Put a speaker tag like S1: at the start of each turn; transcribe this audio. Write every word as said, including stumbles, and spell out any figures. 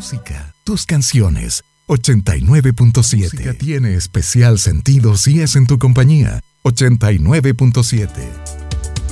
S1: música, tus canciones. ochenta y nueve punto siete. Música tiene especial sentido si es en tu compañía. ochenta y nueve punto siete.